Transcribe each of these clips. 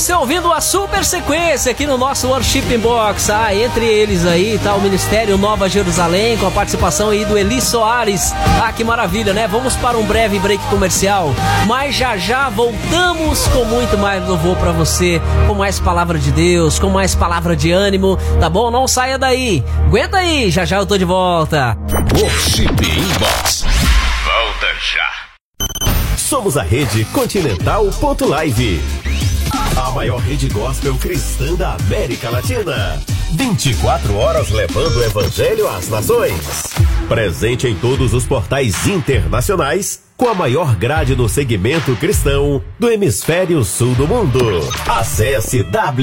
você ouvindo a super sequência aqui no nosso Worship Box. Entre eles aí tá o Ministério Nova Jerusalém, com a participação aí do Eli Soares. Que maravilha, né? Vamos para um breve break comercial, mas já voltamos com muito mais louvor pra você, com mais palavra de Deus, com mais palavra de ânimo, tá bom? Não saia daí, aguenta aí, já eu tô de volta. Worship Inbox. Volta já. Somos a Rede Continental.live, a maior rede gospel cristã da América Latina. 24 horas levando o evangelho às nações. Presente em todos os portais internacionais, com a maior grade no segmento cristão do hemisfério sul do mundo. Acesse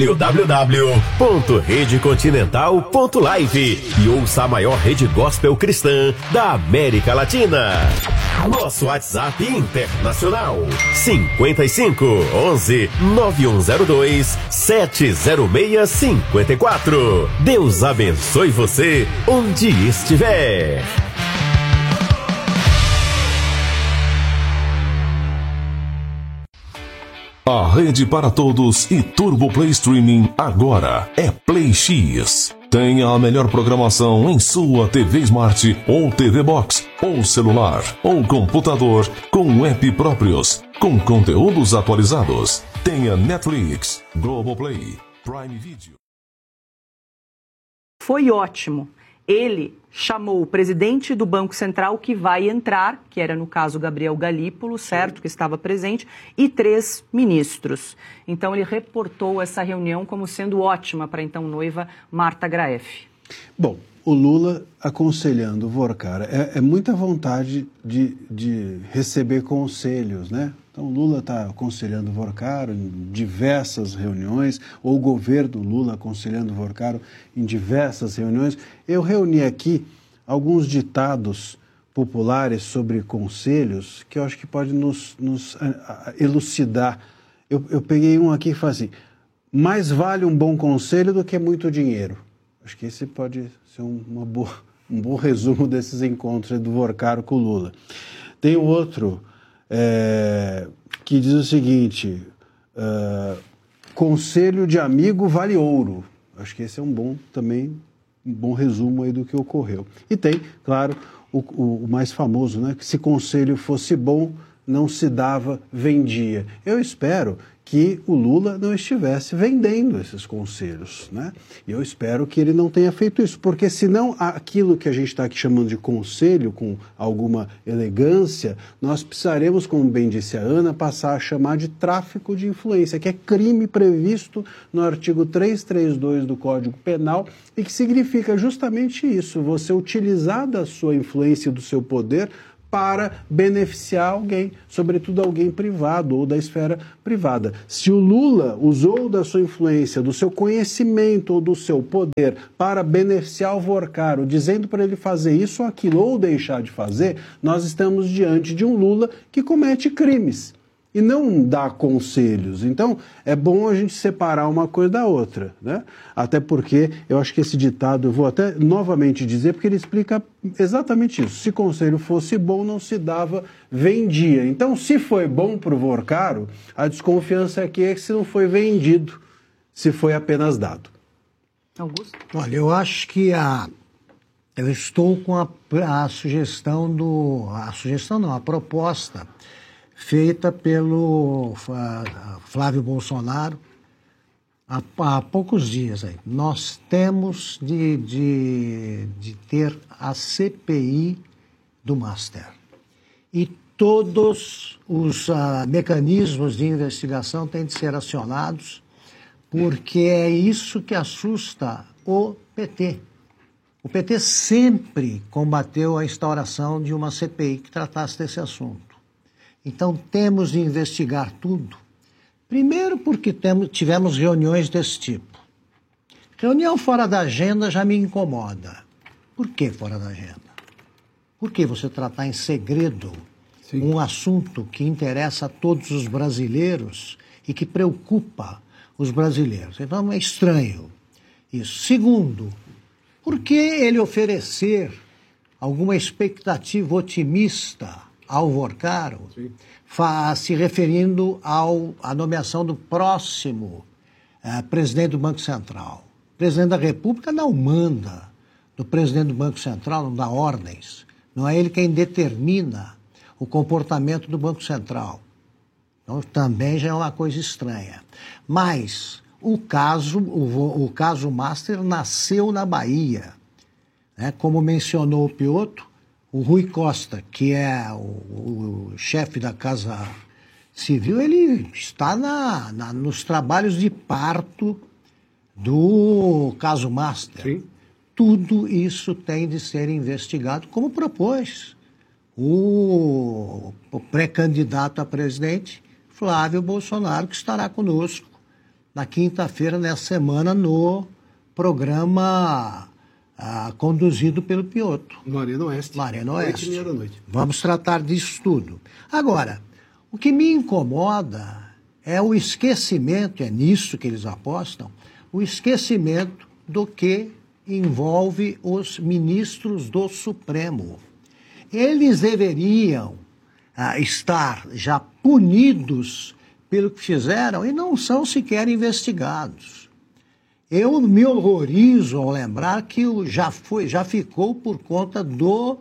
www.redecontinental.live e ouça a maior rede gospel cristã da América Latina. Nosso WhatsApp internacional 55 11 9102 70654. Deus abençoe você onde estiver. A rede para todos e Turbo Play Streaming agora é Play X. Tenha a melhor programação em sua TV Smart ou TV Box, ou celular, ou computador, com app próprios, com conteúdos atualizados. Tenha Netflix, Globoplay, Prime Video. Foi ótimo. Ele chamou o presidente do Banco Central, que vai entrar, que era no caso Gabriel Galípolo, certo, que estava presente, e 3 ministros. Então ele reportou essa reunião como sendo ótima para a então noiva Marta Graeff. Bom, o Lula aconselhando o Vorcara, é muita vontade de receber conselhos, né? Então, o Lula está aconselhando o Vorcaro em diversas reuniões, ou o governo Lula aconselhando o Vorcaro em diversas reuniões. Eu reuni aqui alguns ditados populares sobre conselhos que eu acho que pode nos elucidar. Eu peguei um aqui que fala assim: mais vale um bom conselho do que muito dinheiro. Acho que esse pode ser um bom resumo desses encontros do Vorcaro com o Lula. Tem outro... que diz o seguinte: conselho de amigo vale ouro. Acho que esse é um bom resumo aí do que ocorreu. E tem, claro, o mais famoso, né? Que se conselho fosse bom, não se dava, vendia. Eu espero que o Lula não estivesse vendendo esses conselhos, né? E eu espero que ele não tenha feito isso, porque senão aquilo que a gente está aqui chamando de conselho, com alguma elegância, nós precisaremos, como bem disse a Ana, passar a chamar de tráfico de influência, que é crime previsto no artigo 332 do Código Penal e que significa justamente isso: você utilizar da sua influência e do seu poder para beneficiar alguém, sobretudo alguém privado ou da esfera privada. Se o Lula usou da sua influência, do seu conhecimento ou do seu poder para beneficiar o Vorcaro, dizendo para ele fazer isso ou aquilo ou deixar de fazer, nós estamos diante de um Lula que comete crimes e não dá conselhos. Então, é bom a gente separar uma coisa da outra, né? Até porque eu acho que esse ditado, eu vou até novamente dizer, porque ele explica exatamente isso. Se conselho fosse bom, não se dava, vendia. Então, se foi bom para o Vorcaro, a desconfiança aqui é que se não foi vendido, se foi apenas dado. Augusto? Olha, eu acho que eu estou com a sugestão a proposta feita pelo Flávio Bolsonaro há poucos dias aí. Nós temos de ter a CPI do Master. E todos os mecanismos de investigação têm de ser acionados, porque é isso que assusta o PT. O PT sempre combateu a instauração de uma CPI que tratasse desse assunto. Então, temos de investigar tudo. Primeiro porque tivemos reuniões desse tipo. Reunião fora da agenda já me incomoda. Por que fora da agenda? Por que você tratar em segredo um assunto que interessa a todos os brasileiros e que preocupa os brasileiros? Então, é estranho isso. Segundo, por que ele oferecer alguma expectativa otimista ao Vorcaro, se referindo à nomeação do próximo presidente do Banco Central. O presidente da República não manda do presidente do Banco Central, não dá ordens. Não é ele quem determina o comportamento do Banco Central. Então, também já é uma coisa estranha. Mas o caso Master nasceu na Bahia. Né? Como mencionou o Piotr, o Rui Costa, que é o chefe da Casa Civil, ele está nos trabalhos de parto do caso Master. Sim. Tudo isso tem de ser investigado, como propôs o pré-candidato a presidente, Flávio Bolsonaro, que estará conosco na quinta-feira, nessa semana, no programa conduzido pelo Piotr. No Arena Oeste. No Arena Oeste. 8h30 da noite. Vamos tratar disso tudo. Agora, o que me incomoda é o esquecimento, é nisso que eles apostam, o esquecimento do que envolve os ministros do Supremo. Eles deveriam estar já punidos pelo que fizeram e não são sequer investigados. Eu me horrorizo ao lembrar que já ficou por conta do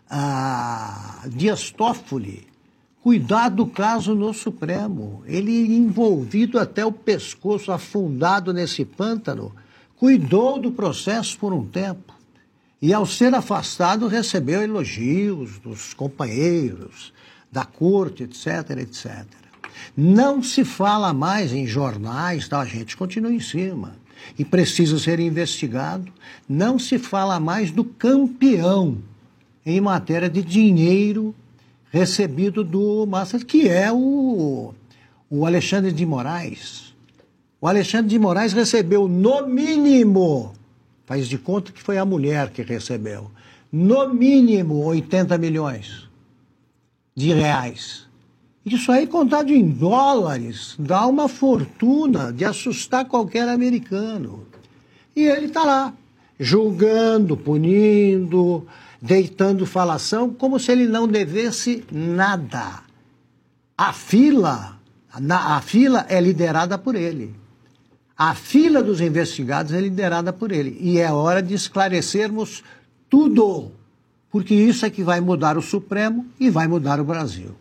Dias Toffoli. Cuidado do caso no Supremo. Ele envolvido até o pescoço, afundado nesse pântano, cuidou do processo por um tempo. E ao ser afastado recebeu elogios dos companheiros, da corte, etc, etc. Não se fala mais em jornais, a gente continua em cima. E precisa ser investigado. Não se fala mais do campeão em matéria de dinheiro recebido do Master, que é o Alexandre de Moraes. O Alexandre de Moraes recebeu, no mínimo, faz de conta que foi a mulher que recebeu, no mínimo 80 milhões de reais. Isso aí, contado em dólares, dá uma fortuna de assustar qualquer americano. E ele está lá, julgando, punindo, deitando falação, como se ele não devesse nada. A fila é liderada por ele. A fila dos investigados é liderada por ele. E é hora de esclarecermos tudo, porque isso é que vai mudar o Supremo e vai mudar o Brasil.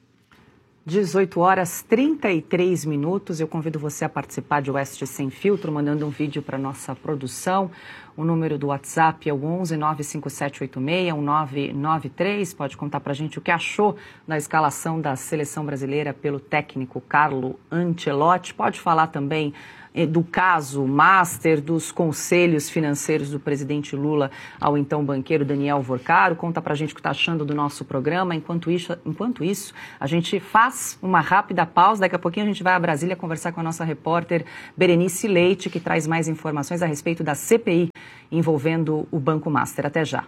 18h33. Eu convido você a participar de Oeste Sem Filtro, mandando um vídeo para nossa produção. O número do WhatsApp é o 11 95786 1993. Pode contar para a gente o que achou da escalação da seleção brasileira pelo técnico Carlo Ancelotti. Pode falar também do caso Master, dos conselhos financeiros do presidente Lula ao então banqueiro Daniel Vorcaro. Conta pra gente o que está achando do nosso programa. Enquanto isso, a gente faz uma rápida pausa. Daqui a pouquinho a gente vai a Brasília conversar com a nossa repórter Berenice Leite, que traz mais informações a respeito da CPI envolvendo o Banco Master. Até já.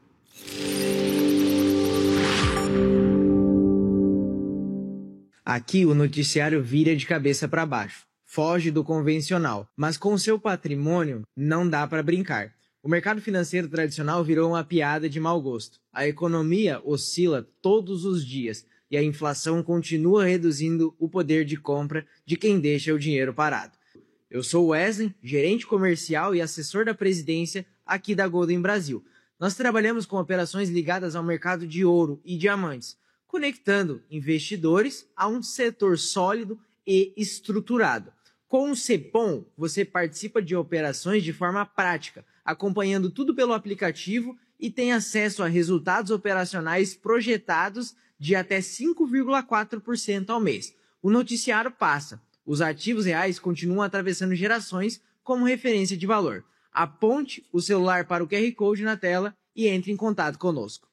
Aqui o noticiário vira de cabeça para baixo. Foge do convencional, mas com seu patrimônio não dá para brincar. O mercado financeiro tradicional virou uma piada de mau gosto. A economia oscila todos os dias e a inflação continua reduzindo o poder de compra de quem deixa o dinheiro parado. Eu sou Wesley, gerente comercial e assessor da presidência aqui da Golden Brasil. Nós trabalhamos com operações ligadas ao mercado de ouro e diamantes, conectando investidores a um setor sólido e estruturado. Com o Cepom, você participa de operações de forma prática, acompanhando tudo pelo aplicativo e tem acesso a resultados operacionais projetados de até 5,4% ao mês. O noticiário passa. Os ativos reais continuam atravessando gerações como referência de valor. Aponte o celular para o QR Code na tela e entre em contato conosco.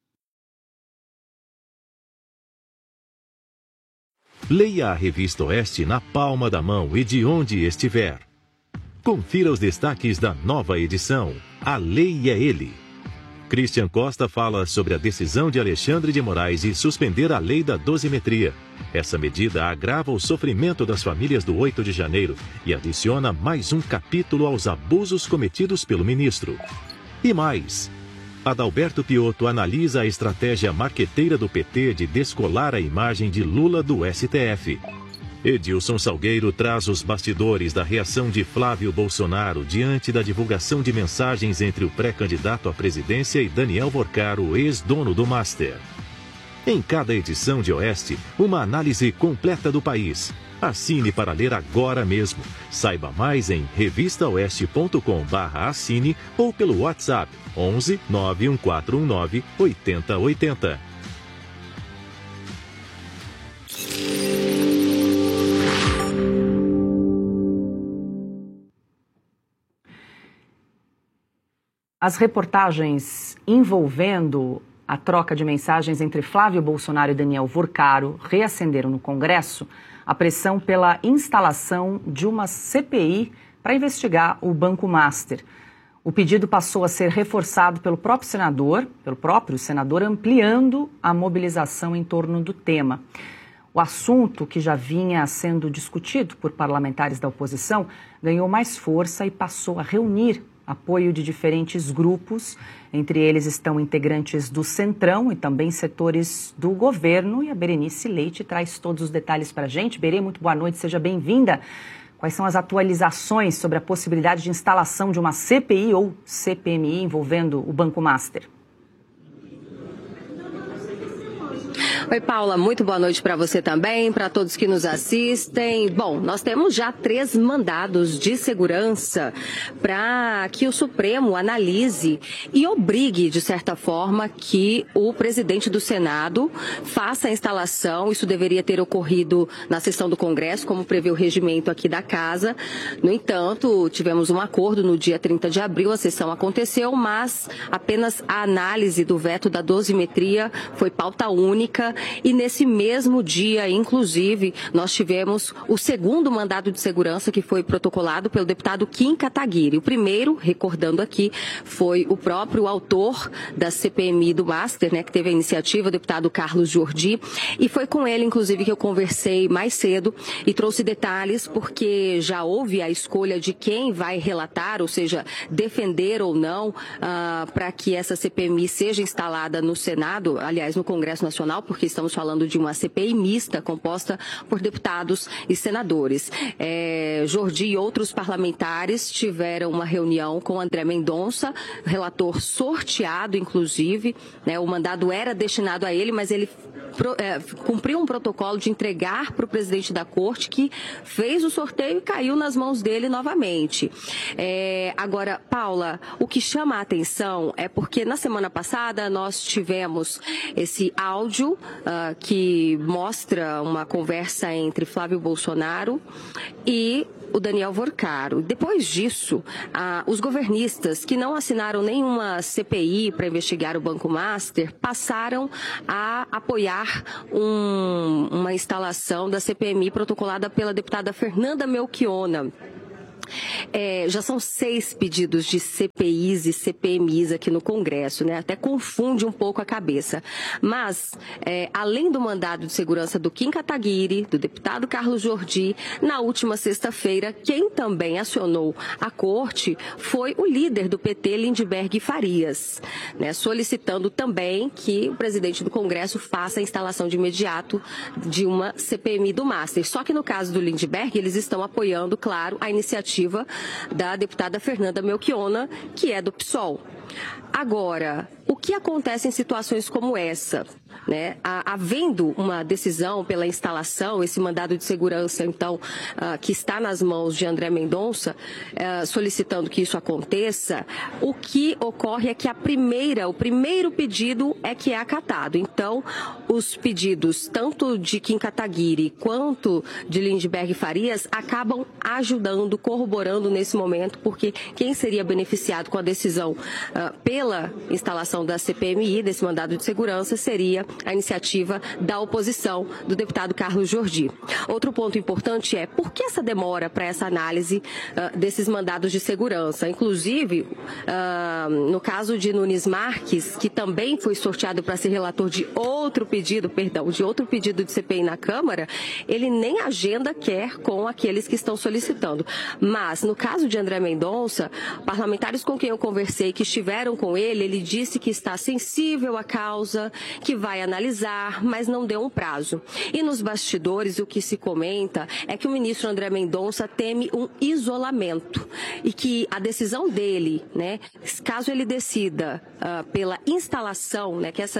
Leia a Revista Oeste na palma da mão e de onde estiver. Confira os destaques da nova edição. A Lei é Ele. Christian Costa fala sobre a decisão de Alexandre de Moraes de suspender a lei da dosimetria. Essa medida agrava o sofrimento das famílias do 8 de janeiro e adiciona mais um capítulo aos abusos cometidos pelo ministro. E mais, Adalberto Piotr analisa a estratégia marqueteira do PT de descolar a imagem de Lula do STF. Edilson Salgueiro traz os bastidores da reação de Flávio Bolsonaro diante da divulgação de mensagens entre o pré-candidato à presidência e Daniel Vorcaro, ex-dono do Master. Em cada edição de Oeste, uma análise completa do país. Assine para ler agora mesmo. Saiba mais em revistaoeste.com/assine ou pelo WhatsApp 11 91419 8080. As reportagens envolvendo a troca de mensagens entre Flávio Bolsonaro e Daniel Vorcaro reacenderam no Congresso a pressão pela instalação de uma CPI para investigar o Banco Master. O pedido passou a ser reforçado pelo próprio senador, ampliando a mobilização em torno do tema. O assunto, que já vinha sendo discutido por parlamentares da oposição, ganhou mais força e passou a reunir apoio de diferentes grupos. Entre eles estão integrantes do Centrão e também setores do governo. E a Berenice Leite traz todos os detalhes para a gente. Berê, muito boa noite, seja bem-vinda. Quais são as atualizações sobre a possibilidade de instalação de uma CPI ou CPMI envolvendo o Banco Master? Oi, Paula, muito boa noite para você também, para todos que nos assistem. Bom, nós temos já 3 mandados de segurança para que o Supremo analise e obrigue, de certa forma, que o presidente do Senado faça a instalação. Isso deveria ter ocorrido na sessão do Congresso, como prevê o regimento aqui da Casa. No entanto, tivemos um acordo no dia 30 de abril, a sessão aconteceu, mas apenas a análise do veto da dosimetria foi pauta única. E nesse mesmo dia, inclusive, nós tivemos o segundo mandado de segurança que foi protocolado pelo deputado Kim Kataguiri. O primeiro, recordando aqui, foi o próprio autor da CPMI do Master, né, que teve a iniciativa, o deputado Carlos Jordi, e foi com ele, inclusive, que eu conversei mais cedo e trouxe detalhes, porque já houve a escolha de quem vai relatar, ou seja, defender ou não, para que essa CPMI seja instalada no Senado, aliás, no Congresso Nacional, porque estamos falando de uma CPI mista composta por deputados e senadores. Jordi e outros parlamentares tiveram uma reunião com André Mendonça, relator sorteado, inclusive, né, o mandado era destinado a ele, mas ele cumpriu um protocolo de entregar para o presidente da corte, que fez o sorteio e caiu nas mãos dele novamente. Agora, Paula, o que chama a atenção é porque na semana passada nós tivemos esse áudio que mostra uma conversa entre Flávio Bolsonaro e o Daniel Vorcaro. Depois disso, os governistas que não assinaram nenhuma CPI para investigar o Banco Master passaram a apoiar uma instalação da CPMI protocolada pela deputada Fernanda Melchiona. Já são 6 pedidos de CPIs e CPMIs aqui no Congresso, né? Até confunde um pouco a cabeça. Mas, além do mandado de segurança do Kim Kataguiri, do deputado Carlos Jordi, na última sexta-feira, quem também acionou a corte foi o líder do PT, Lindbergh Farias, né? Solicitando também que o presidente do Congresso faça a instalação de imediato de uma CPMI do Master. Só que no caso do Lindbergh, eles estão apoiando, claro, a iniciativa da deputada Fernanda Melchiona, que é do PSOL. Agora, o que acontece em situações como essa? Né? Havendo uma decisão pela instalação, esse mandado de segurança, então, que está nas mãos de André Mendonça, solicitando que isso aconteça, o que ocorre é que o primeiro pedido é que é acatado. Então, os pedidos, tanto de Kim Kataguiri quanto de Lindbergh Farias, acabam ajudando, corroborando nesse momento, porque quem seria beneficiado com a decisão pela instalação da CPMI, desse mandado de segurança, seria a iniciativa da oposição do deputado Carlos Jordi. Outro ponto importante é por que essa demora para essa análise desses mandados de segurança. Inclusive, no caso de Nunes Marques, que também foi sorteado para ser relator de outro pedido de CPI na Câmara, ele nem agenda quer com aqueles que estão solicitando. Mas, no caso de André Mendonça, parlamentares com quem eu conversei, que estiveram com ele disse que está sensível à causa, que vai vai analisar, mas não deu um prazo. E nos bastidores, o que se comenta é que o ministro André Mendonça teme um isolamento e que a decisão dele, né, caso ele decida pela instalação, né, que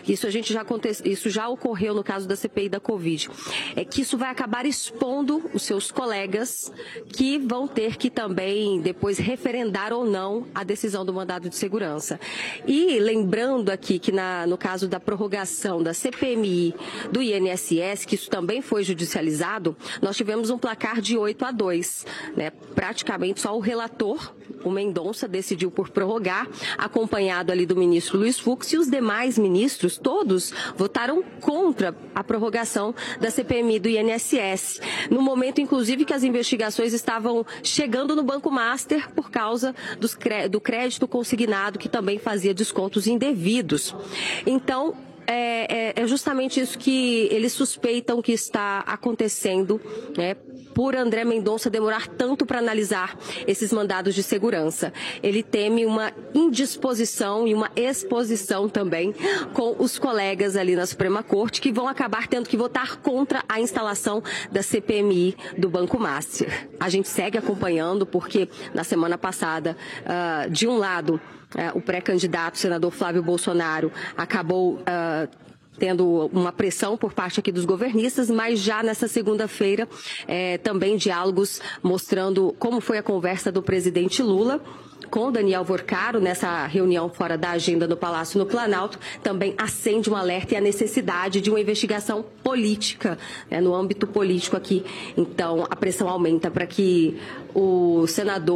isso já ocorreu no caso da CPI da Covid, é que isso vai acabar expondo os seus colegas que vão ter que também depois referendar ou não a decisão do mandado de segurança. E lembrando aqui que no caso da prorrogação da CPMI do INSS, que isso também foi judicializado, nós tivemos um placar de 8-2, né? Praticamente só o relator, o Mendonça, decidiu por prorrogar, acompanhado ali do ministro Luiz Fux, e os demais ministros, todos, votaram contra a prorrogação da CPMI do INSS, no momento, inclusive, que as investigações estavam chegando no Banco Master por causa do crédito consignado, que também fazia descontos indevidos. Então, é justamente isso que eles suspeitam que está acontecendo, né, por André Mendonça demorar tanto para analisar esses mandados de segurança. Ele teme uma indisposição e uma exposição também com os colegas ali na Suprema Corte, que vão acabar tendo que votar contra a instalação da CPMI do Banco Master. A gente segue acompanhando, porque na semana passada, de um lado, o pré-candidato, senador Flávio Bolsonaro, acabou tendo uma pressão por parte aqui dos governistas, mas já nessa segunda-feira também diálogos mostrando como foi a conversa do presidente Lula com Daniel Vorcaro nessa reunião fora da agenda no Palácio no Planalto, também acende um alerta e a necessidade de uma investigação política, né, no âmbito político aqui. Então, a pressão aumenta para que o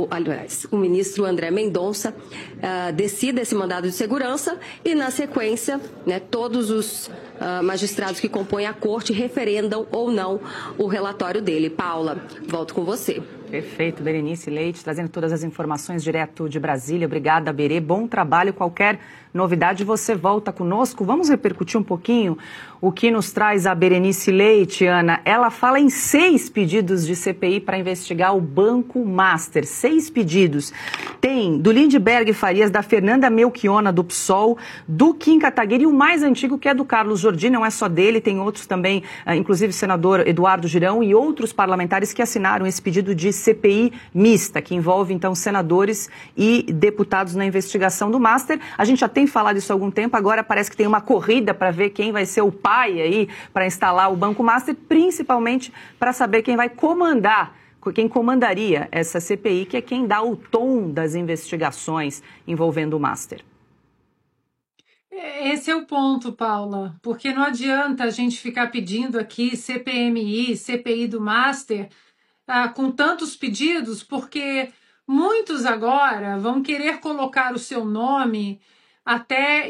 ministro André Mendonça decida esse mandado de segurança e, na sequência, né, todos os magistrados que compõem a corte referendam ou não o relatório dele. Paula, volto com você. Perfeito, Berenice Leite, trazendo todas as informações direto de Brasília. Obrigada, Berê. Bom trabalho. Qualquer novidade, você volta conosco. Vamos repercutir um pouquinho o que nos traz a Berenice Leite, Ana. Ela fala em 6 pedidos de CPI para investigar o Banco Master. 6 pedidos. Tem do Lindbergh Farias, da Fernanda Melchiona, do PSOL, do Kim Kataguiri, e o mais antigo, que é do Carlos Jordi. Não é só dele, tem outros também, inclusive o senador Eduardo Girão e outros parlamentares que assinaram esse pedido de CPI mista, que envolve, então, senadores e deputados na investigação do Master. A gente já tem falado isso há algum tempo, agora parece que tem uma corrida para ver quem vai ser o pai aí para instalar o Banco Master, principalmente para saber quem vai comandar, quem comandaria essa CPI, que é quem dá o tom das investigações envolvendo o Master. Esse é o ponto, Paula, porque não adianta a gente ficar pedindo aqui CPMI, CPI do Master, com tantos pedidos, porque muitos agora vão querer colocar o seu nome até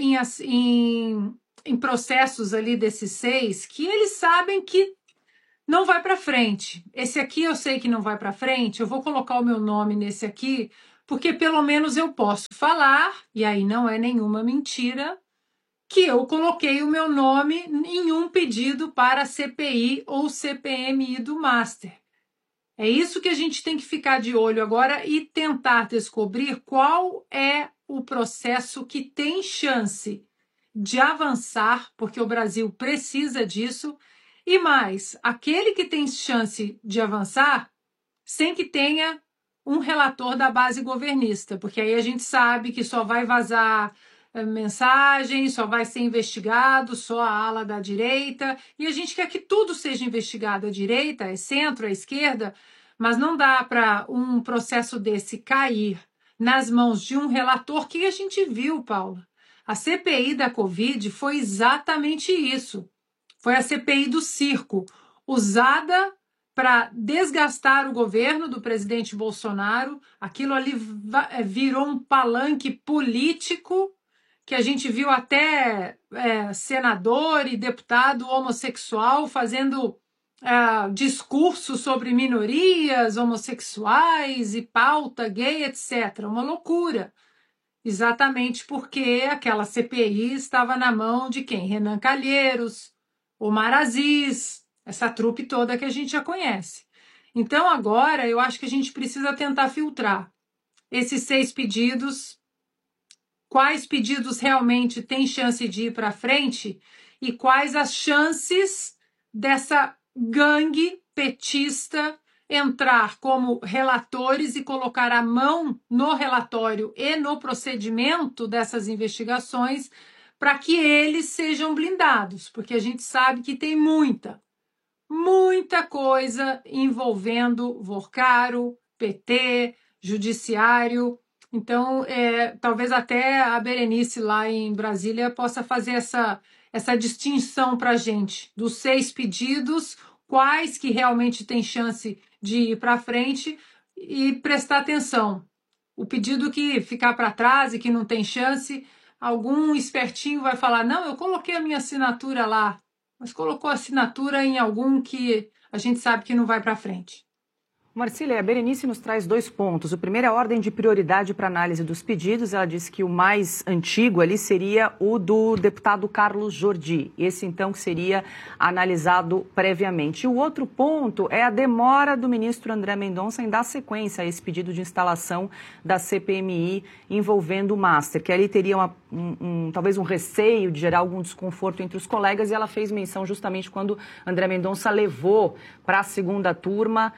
em processos ali desses 6, que eles sabem que não vai para frente. Esse aqui eu sei que não vai para frente, eu vou colocar o meu nome nesse aqui, porque pelo menos eu posso falar, e aí não é nenhuma mentira, que eu coloquei o meu nome em um pedido para CPI ou CPMI do Master. É isso que a gente tem que ficar de olho agora e tentar descobrir qual é o processo que tem chance de avançar, porque o Brasil precisa disso, e mais, aquele que tem chance de avançar sem que tenha um relator da base governista, porque aí a gente sabe que só vai vazar mensagem, só vai ser investigado só a ala da direita, e a gente quer que tudo seja investigado, a direita, a centro, a esquerda, mas não dá para um processo desse cair nas mãos de um relator, que a gente viu, Paula. A CPI da Covid foi exatamente isso. Foi a CPI do circo, usada para desgastar o governo do presidente Bolsonaro. Aquilo ali virou um palanque político, que a gente viu até senador e deputado homossexual fazendo discurso sobre minorias homossexuais e pauta gay, etc. Uma loucura. Exatamente porque aquela CPI estava na mão de quem? Renan Calheiros, Omar Aziz, essa trupe toda que a gente já conhece. Então agora eu acho que a gente precisa tentar filtrar esses 6 pedidos, quais pedidos realmente têm chance de ir para frente e quais as chances dessa gangue petista entrar como relatores e colocar a mão no relatório e no procedimento dessas investigações para que eles sejam blindados, porque a gente sabe que tem muita coisa envolvendo Vorcaro, PT, Judiciário. Então, talvez até a Berenice lá em Brasília possa fazer essa distinção para a gente dos 6 pedidos, quais que realmente têm chance de ir para frente e prestar atenção. O pedido que ficar para trás e que não tem chance, algum espertinho vai falar, não, eu coloquei a minha assinatura lá, mas colocou a assinatura em algum que a gente sabe que não vai para frente. Marcília, a Berenice nos traz 2 pontos. O primeiro é a ordem de prioridade para análise dos pedidos. Ela disse que o mais antigo ali seria o do deputado Carlos Jordi. Esse, então, que seria analisado previamente. E o outro ponto é a demora do ministro André Mendonça em dar sequência a esse pedido de instalação da CPMI envolvendo o Master, que ali teria talvez um receio de gerar algum desconforto entre os colegas, e ela fez menção justamente quando André Mendonça levou para a segunda turma,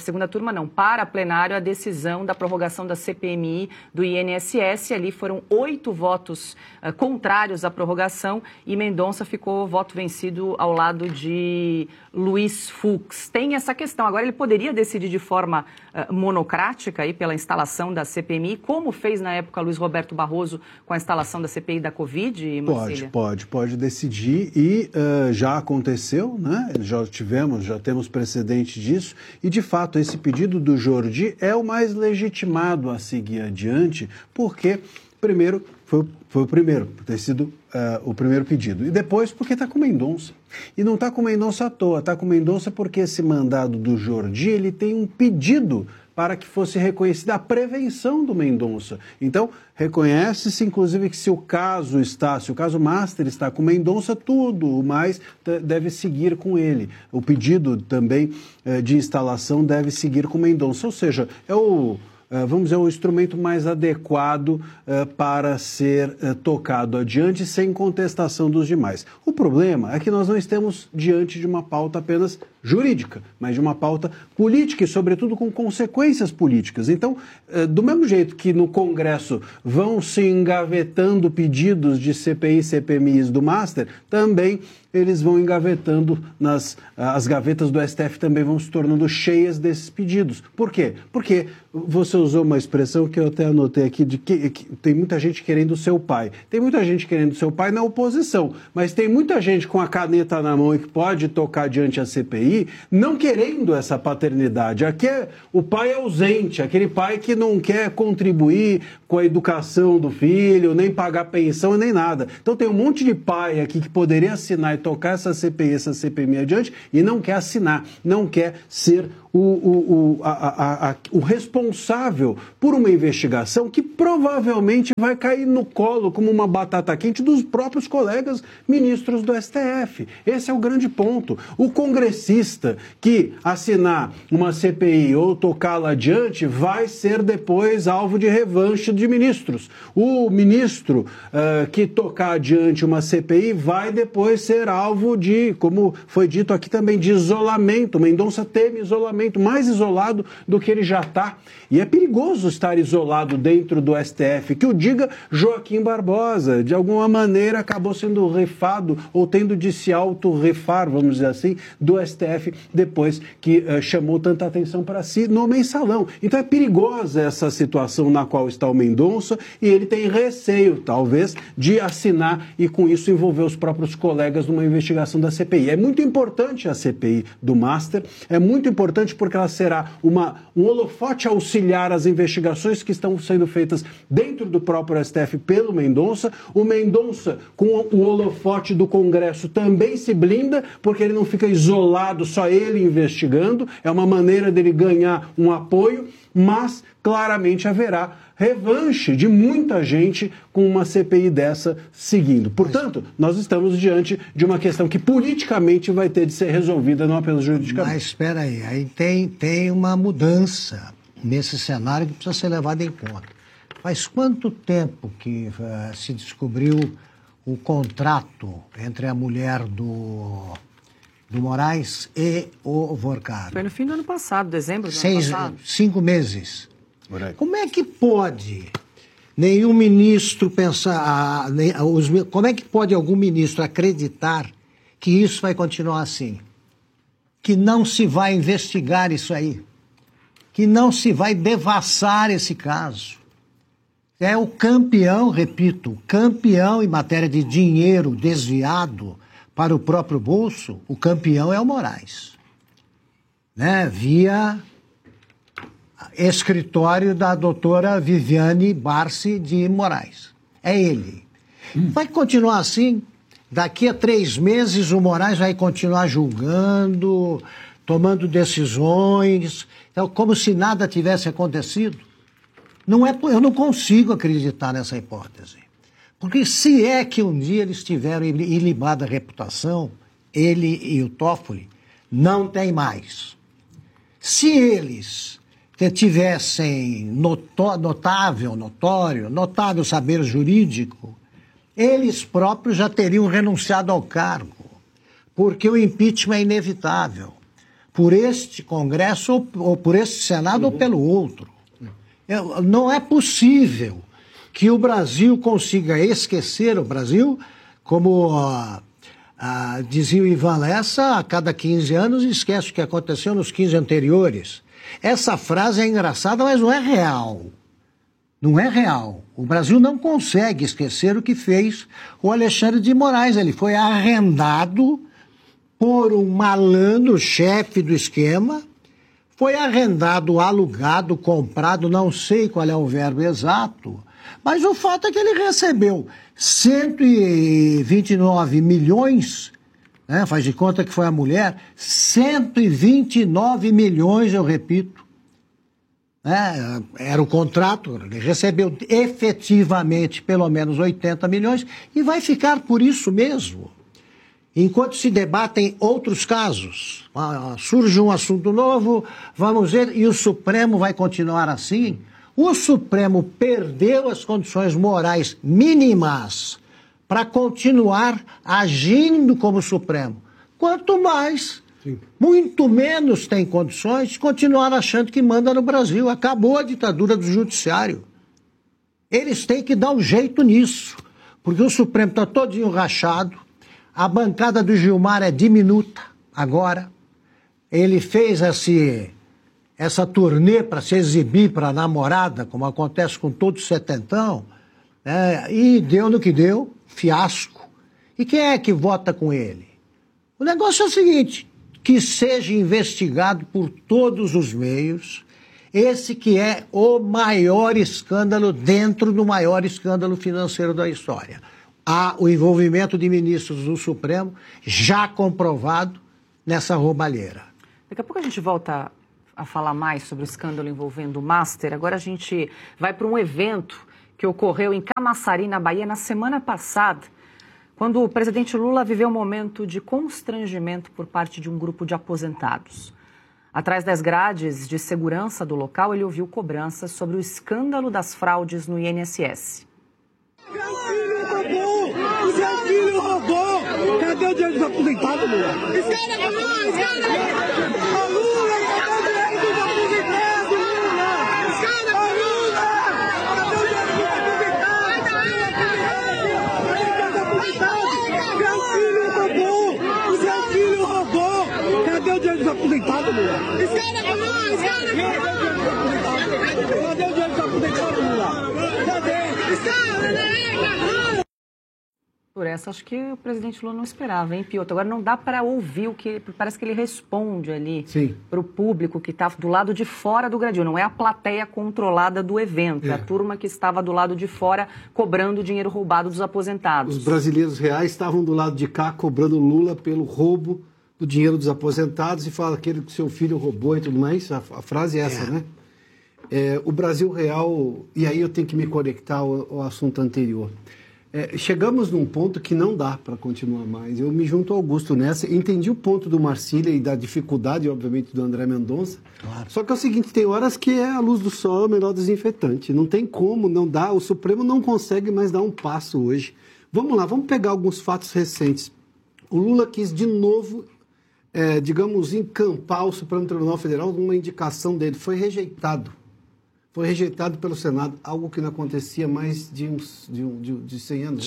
para a plenário a decisão da prorrogação da CPMI do INSS. Ali foram 8 votos contrários à prorrogação e Mendonça ficou voto vencido ao lado de Luiz Fux. Tem essa questão. Agora, ele poderia decidir de forma monocrática aí pela instalação da CPMI, como fez na época Luiz Roberto Barroso com a instalação da CPI da Covid, Marcília? Pode decidir e já aconteceu, né? Já temos precedente disso e, de fato, esse pedido do Jordi é o mais legitimado a seguir adiante, porque, primeiro, foi o primeiro, por ter sido o primeiro pedido. E depois, porque está com Mendonça. E não está com Mendonça à toa, está com Mendonça porque esse mandado do Jordi, ele tem um pedido para que fosse reconhecida a prevenção do Mendonça. Então, reconhece-se, inclusive, que se o caso Master está com Mendonça, tudo o mais deve seguir com ele. O pedido também de instalação deve seguir com Mendonça. Ou seja, vamos dizer, o instrumento mais adequado para ser tocado adiante sem contestação dos demais. O problema é que nós não estamos diante de uma pauta apenas jurídica, mas de uma pauta política e, sobretudo, com consequências políticas. Então, do mesmo jeito que no Congresso vão se engavetando pedidos de CPI e CPMIs do Master, também eles vão engavetando, as gavetas do STF também vão se tornando cheias desses pedidos. Por quê? Porque você usou uma expressão que eu até anotei aqui, de que tem muita gente querendo o seu pai. Tem muita gente querendo o seu pai na oposição, mas tem muita gente com a caneta na mão e que pode tocar diante a CPI, não querendo essa paternidade. Aqui o pai é ausente, aquele pai que não quer contribuir com a educação do filho, nem pagar pensão, nem nada. Então tem um monte de pai aqui que poderia assinar e tocar essa CPI, essa CPMI adiante e não quer assinar, não quer ser o responsável por uma investigação que provavelmente vai cair no colo como uma batata quente dos próprios colegas ministros do STF. Esse é o grande ponto. O congressista que assinar uma CPI ou tocá-la adiante vai ser depois alvo de revanche de ministros. O ministro que tocar adiante uma CPI vai depois ser alvo de, como foi dito aqui também, de isolamento. Mendonça teme isolamento, mais isolado do que ele já está. E é perigoso estar isolado dentro do STF. Que o diga Joaquim Barbosa, de alguma maneira acabou sendo refado ou tendo de se auto-refar, vamos dizer assim, do STF depois que chamou tanta atenção para si no mensalão. Então é perigosa essa situação na qual está o Mendonça e ele tem receio, talvez, de assinar e com isso envolver os próprios colegas numa investigação da CPI. É muito importante a CPI do Master, é muito importante porque ela será um holofote auxiliar às investigações que estão sendo feitas dentro do próprio STF pelo Mendonça. O Mendonça, com o holofote do Congresso, também se blinda, porque ele não fica isolado, só ele investigando. É uma maneira dele ganhar um apoio, mas claramente haverá revanche de muita gente com uma CPI dessa seguindo. Portanto, nós estamos diante de uma questão que politicamente vai ter de ser resolvida, não apenas juridicamente. Mas espera aí tem uma mudança nesse cenário que precisa ser levada em conta. Faz quanto tempo que se descobriu o contrato entre a mulher do Moraes e o Vorcaro. Foi no fim do ano passado, dezembro do ano passado. 5 meses. Como é que pode nenhum ministro pensar... Como é que pode algum ministro acreditar que isso vai continuar assim? Que não se vai investigar isso aí? Que não se vai devassar esse caso? É o campeão, repito, campeão em matéria de dinheiro desviado para o próprio bolso, o campeão é o Moraes. Né? Via escritório da doutora Viviane Barsi de Moraes. É ele. Vai continuar assim? Daqui a 3 meses o Moraes vai continuar julgando, tomando decisões, então, como se nada tivesse acontecido? Eu não consigo acreditar nessa hipótese. Porque se é que um dia eles tiveram ilibada reputação, ele e o Toffoli, não tem mais. Se eles tivessem notável saber jurídico, eles próprios já teriam renunciado ao cargo, porque o impeachment é inevitável, por este Congresso ou por este Senado ou pelo outro. Não é possível que o Brasil consiga esquecer o Brasil, como dizia o Ivan Lessa, a cada 15 anos esquece o que aconteceu nos 15 anteriores. Essa frase é engraçada, mas não é real. Não é real. O Brasil não consegue esquecer o que fez o Alexandre de Moraes. Ele foi arrendado por um malandro, chefe do esquema, foi arrendado, alugado, comprado, não sei qual é o verbo exato, mas o fato é que ele recebeu 129 milhões, né, faz de conta que foi a mulher, 129 milhões, eu repito. Era o contrato, ele recebeu efetivamente pelo menos 80 milhões e vai ficar por isso mesmo. Enquanto se debatem outros casos, surge um assunto novo, vamos ver, e o Supremo vai continuar assim. O Supremo perdeu as condições morais mínimas para continuar agindo como Supremo. Quanto mais, muito menos tem condições de continuar achando que manda no Brasil. Acabou a ditadura do judiciário. Eles têm que dar um jeito nisso, porque o Supremo está todinho rachado. A bancada do Gilmar é diminuta agora. Ele fez essa turnê para se exibir para a namorada, como acontece com todo setentão, e deu no que deu, fiasco. E quem é que vota com ele? O negócio é o seguinte, que seja investigado por todos os meios, esse que é o maior escândalo dentro do maior escândalo financeiro da história. Há o envolvimento de ministros do Supremo já comprovado nessa roubalheira. Daqui a pouco a gente volta a falar mais sobre o escândalo envolvendo o Master. Agora a gente vai para um evento que ocorreu em Camaçari, na Bahia, na semana passada, quando o presidente Lula viveu um momento de constrangimento por parte de um grupo de aposentados. Atrás das grades de segurança do local, ele ouviu cobranças sobre o escândalo das fraudes no INSS. O seu filho roubou! Cadê o dinheiro dos aposentados, Lula? Escada com nós! Escada! Lula, cadê o dinheiro dos aposentados, Lula? Escada com Lula! Cadê o dinheiro dos aposentados? Seu filho roubou! O seu filho roubou! Cadê o dinheiro dos aposentados, Lula? Escada com nós! Escada com nós! Cadê o dinheiro dos aposentados, Lula? Cadê? Escada, né? Por essa, acho que o presidente Lula não esperava, hein, Piotr? Agora não dá para ouvir o que... Parece que ele responde ali para o público que está do lado de fora do gradil. Não é a plateia controlada do evento, é a turma que estava do lado de fora cobrando o dinheiro roubado dos aposentados. Os brasileiros reais estavam do lado de cá cobrando Lula pelo roubo do dinheiro dos aposentados e fala aquele que seu filho roubou e tudo mais. A frase é essa, né? O Brasil real... E aí eu tenho que me conectar ao assunto anterior. Chegamos num ponto que não dá para continuar mais. Eu me junto ao Augusto nessa. Entendi o ponto do Marcília e da dificuldade, obviamente, do André Mendonça. Claro. Só que é o seguinte, tem horas que a luz do sol é o melhor desinfetante. Não tem como, não dá. O Supremo não consegue mais dar um passo hoje. Vamos lá, vamos pegar alguns fatos recentes. O Lula quis de novo, digamos, encampar o Supremo Tribunal Federal numa indicação dele. Foi rejeitado. Foi rejeitado pelo Senado, algo que não acontecia mais de 100 anos.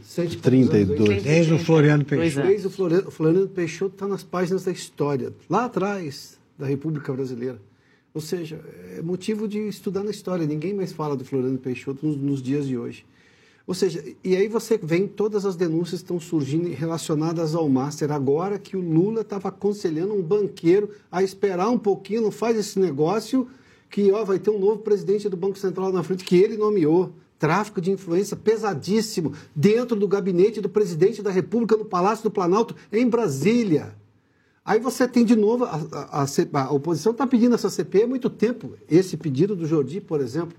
132. Desde o Floriano Peixoto. Desde o Floriano Peixoto está nas páginas da história, lá atrás da República Brasileira. Ou seja, é motivo de estudar na história. Ninguém mais fala do Floriano Peixoto nos dias de hoje. Ou seja, e aí você vê todas as denúncias que estão surgindo relacionadas ao Master. Agora que o Lula estava aconselhando um banqueiro a esperar um pouquinho, não faz esse negócio, que vai ter um novo presidente do Banco Central na frente, que ele nomeou. Tráfico de influência pesadíssimo dentro do gabinete do presidente da República, no Palácio do Planalto, em Brasília. Aí você tem de novo, a oposição está pedindo essa CPI há muito tempo. Esse pedido do Jordi, por exemplo.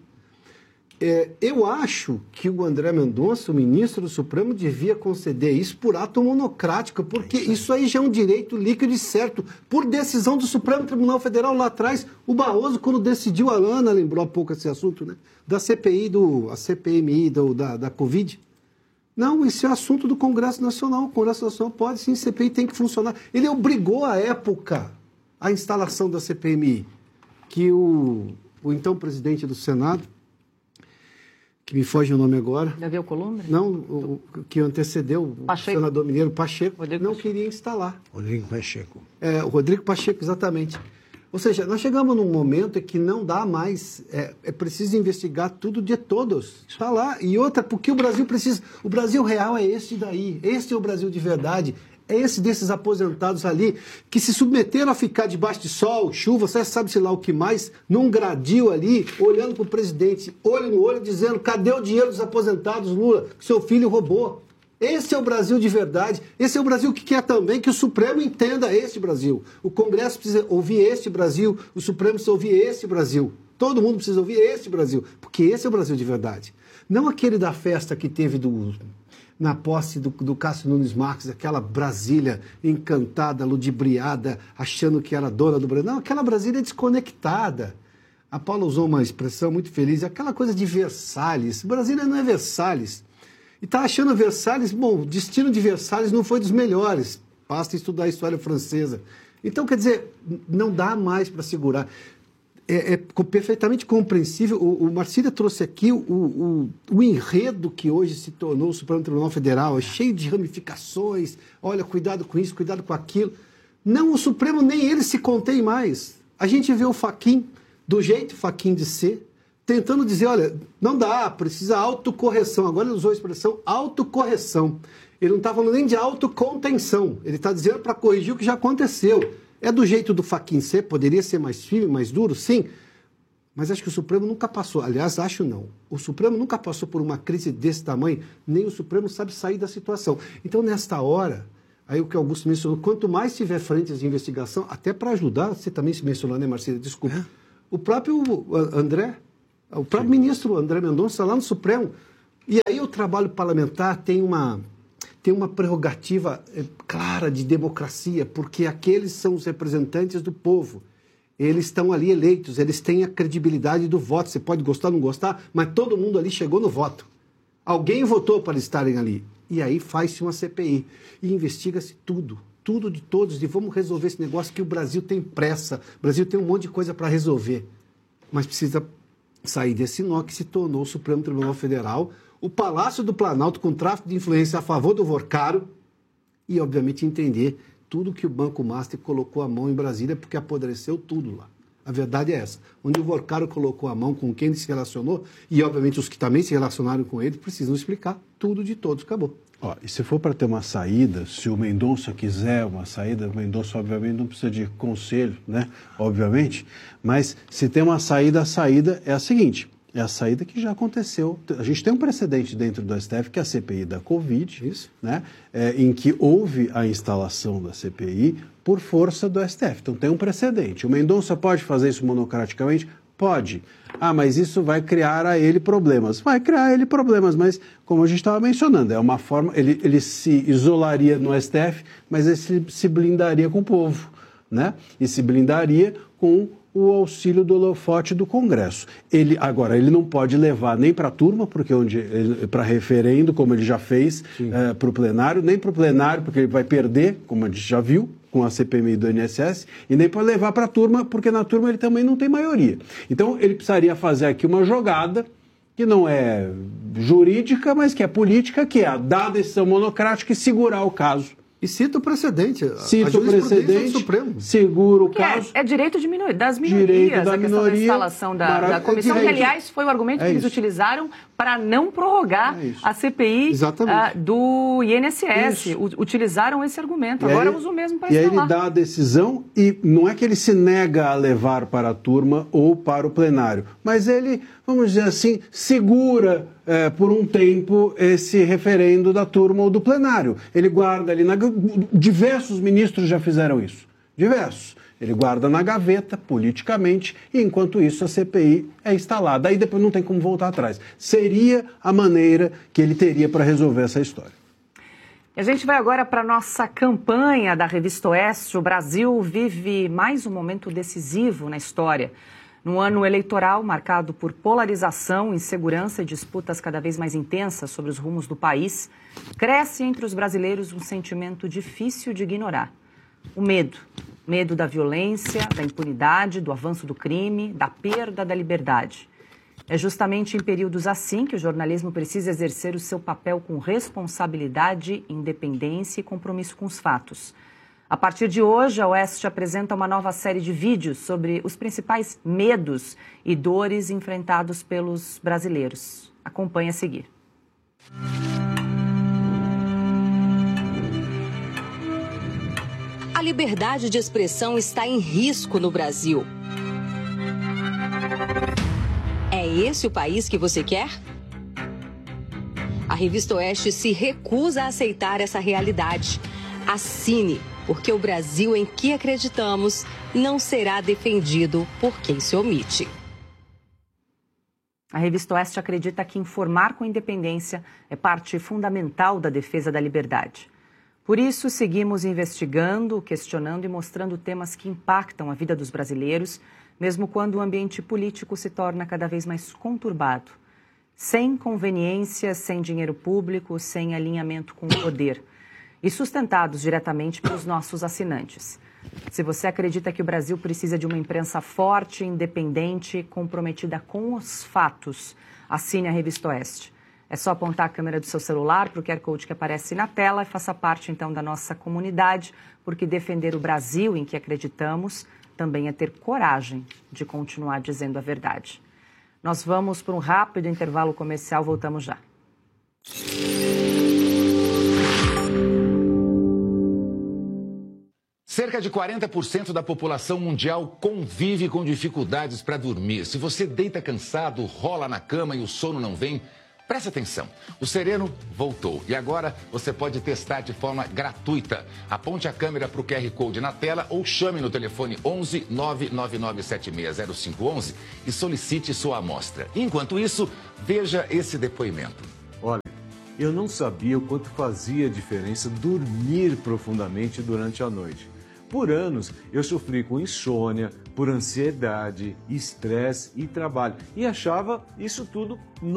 Eu acho que o André Mendonça, o ministro do Supremo, devia conceder isso por ato monocrático, porque isso aí já é um direito líquido e certo, por decisão do Supremo Tribunal Federal lá atrás. O Barroso, quando decidiu, a Ana lembrou há pouco esse assunto, né? Da CPI, a CPMI da Covid. Não, isso é assunto do Congresso Nacional. O Congresso Nacional pode, sim, CPI tem que funcionar. Ele obrigou, à época, a instalação da CPMI, que o então presidente do Senado, que me foge o nome agora. Davi Alcolumbre? Não, o que antecedeu o senador mineiro Pacheco, queria instalar. Rodrigo Pacheco. O Rodrigo Pacheco, exatamente. Ou seja, nós chegamos num momento em que não dá mais, é preciso investigar tudo de todos. Está lá. E outra, porque o Brasil precisa... O Brasil real é esse daí. Esse é o Brasil de verdade. É esse desses aposentados ali que se submeteram a ficar debaixo de sol, chuva, você sabe-se lá o que mais, num gradil ali, olhando para o presidente, olho no olho, dizendo: cadê o dinheiro dos aposentados, Lula, que seu filho roubou? Esse é o Brasil de verdade. Esse é o Brasil que quer também que o Supremo entenda este Brasil. O Congresso precisa ouvir este Brasil, o Supremo precisa ouvir este Brasil. Todo mundo precisa ouvir este Brasil, porque esse é o Brasil de verdade. Não aquele da festa que teve na posse do Cássio Nunes Marques, aquela Brasília encantada, ludibriada, achando que era dona do Brasil. Não, aquela Brasília desconectada. A Paula usou uma expressão muito feliz, aquela coisa de Versalhes. Brasília não é Versalhes. E está achando Versalhes, bom, o destino de Versalhes não foi dos melhores. Basta estudar a história francesa. Então, quer dizer, não dá mais para segurar. É perfeitamente compreensível. O Marcília trouxe aqui o enredo que hoje se tornou o Supremo Tribunal Federal, é cheio de ramificações, olha, cuidado com isso, cuidado com aquilo. Não, o Supremo nem ele se contém mais. A gente vê o Fachin, do jeito Fachin de ser, tentando dizer, olha, não dá, precisa autocorreção. Agora ele usou a expressão autocorreção. Ele não está falando nem de autocontenção, ele está dizendo para corrigir o que já aconteceu. É do jeito do Fachin ser, poderia ser mais firme, mais duro, sim, mas acho que o Supremo nunca passou, aliás, acho não, o Supremo nunca passou por uma crise desse tamanho, nem o Supremo sabe sair da situação. Então, nesta hora, aí o que o Augusto mencionou, quanto mais tiver frentes de investigação, até para ajudar, você também se mencionou, né, Marcília, desculpa, o próprio André, o próprio ministro André Mendonça lá no Supremo, e aí o trabalho parlamentar tem uma prerrogativa clara de democracia, porque aqueles são os representantes do povo. Eles estão ali eleitos, eles têm a credibilidade do voto. Você pode gostar ou não gostar, mas todo mundo ali chegou no voto. Alguém votou para estarem ali. E aí faz-se uma CPI e investiga-se tudo de todos, e vamos resolver esse negócio que o Brasil tem pressa, o Brasil tem um monte de coisa para resolver, mas precisa sair desse nó que se tornou o Supremo Tribunal Federal, o Palácio do Planalto com tráfico de influência a favor do Vorcaro e, obviamente, entender tudo que o Banco Master colocou a mão em Brasília, porque apodreceu tudo lá. A verdade é essa. Onde o Vorcaro colocou a mão, com quem ele se relacionou, e, obviamente, os que também se relacionaram com ele, precisam explicar tudo de todos. Acabou. E se for para ter uma saída, se o Mendonça quiser uma saída, o Mendonça, obviamente, não precisa de conselho, né? Obviamente. Mas se tem uma saída, a saída é a seguinte. É a saída que já aconteceu. A gente tem um precedente dentro do STF, que é a CPI da Covid, isso, né? Em que houve a instalação da CPI por força do STF. Então tem um precedente. O Mendonça pode fazer isso monocraticamente? Pode. Mas isso vai criar a ele problemas. Vai criar a ele problemas, mas como a gente estava mencionando, é uma forma, ele se isolaria no STF, mas ele se blindaria com o povo, né? E se blindaria com o auxílio do holofote do Congresso. Agora, ele não pode levar nem para a turma, porque para referendo, como ele já fez, para o plenário, nem para o plenário, porque ele vai perder, como a gente já viu, com a CPMI do INSS, e nem pode levar para a turma, porque na turma ele também não tem maioria. Então, ele precisaria fazer aqui uma jogada que não é jurídica, mas que é política, que é dar a decisão monocrática e segurar o caso. E cita o precedente. Cita o precedente, segura o caso. É direito das minorias, a questão da instalação da comissão, que, aliás, foi o argumento que eles utilizaram para não prorrogar a CPI do INSS. Utilizaram esse argumento. Agora usam o mesmo para instalar. E aí ele dá a decisão e não é que ele se nega a levar para a turma ou para o plenário, mas ele, vamos dizer assim, segura por um tempo esse referendo da turma ou do plenário. Ele guarda ali, diversos ministros já fizeram isso, diversos. Ele guarda na gaveta, politicamente, e enquanto isso a CPI é instalada. Aí depois não tem como voltar atrás. Seria a maneira que ele teria para resolver essa história. E a gente vai agora para a nossa campanha da Revista Oeste. O Brasil vive mais um momento decisivo na história. Num ano eleitoral marcado por polarização, insegurança e disputas cada vez mais intensas sobre os rumos do país, cresce entre os brasileiros um sentimento difícil de ignorar. O medo. Medo da violência, da impunidade, do avanço do crime, da perda da liberdade. É justamente em períodos assim que o jornalismo precisa exercer o seu papel com responsabilidade, independência e compromisso com os fatos. A partir de hoje, a Oeste apresenta uma nova série de vídeos sobre os principais medos e dores enfrentados pelos brasileiros. Acompanhe a seguir. A liberdade de expressão está em risco no Brasil. É esse o país que você quer? A Revista Oeste se recusa a aceitar essa realidade. Assine, porque o Brasil em que acreditamos não será defendido por quem se omite. A Revista Oeste acredita que informar com independência é parte fundamental da defesa da liberdade. Por isso, seguimos investigando, questionando e mostrando temas que impactam a vida dos brasileiros, mesmo quando o ambiente político se torna cada vez mais conturbado. Sem conveniência, sem dinheiro público, sem alinhamento com o poder. E sustentados diretamente pelos nossos assinantes. Se você acredita que o Brasil precisa de uma imprensa forte, independente, comprometida com os fatos, assine a Revista Oeste. É só apontar a câmera do seu celular para o QR Code que aparece na tela e faça parte, então, da nossa comunidade, porque defender o Brasil em que acreditamos também é ter coragem de continuar dizendo a verdade. Nós vamos para um rápido intervalo comercial, voltamos já. Cerca de 40% da população mundial convive com dificuldades para dormir. Se você deita cansado, rola na cama e o sono não vem, preste atenção. O Sereno voltou e agora você pode testar de forma gratuita. Aponte a câmera para o QR Code na tela ou chame no telefone 11 999760511 e solicite sua amostra. Enquanto isso, veja esse depoimento. Olha, eu não sabia o quanto fazia diferença dormir profundamente durante a noite. Por anos, eu sofri com insônia, por ansiedade, estresse e trabalho. E achava isso tudo